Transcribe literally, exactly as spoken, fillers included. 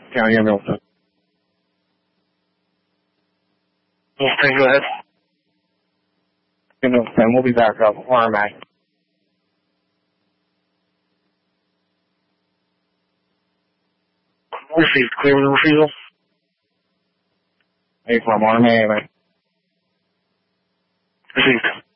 County ambulance. Yeah, go ahead. Ambulance ten, we'll be back up. R M A. Received. Clear with the refusal. A from R M A, man. Received.